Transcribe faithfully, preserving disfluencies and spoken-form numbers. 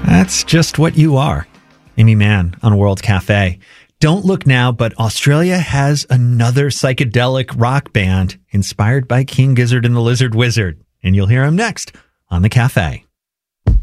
That's just what you are. Amy Mann on World Cafe. Don't look now, but Australia has another psychedelic rock band inspired by King Gizzard and the Lizard Wizard. And you'll hear him next on The Cafe.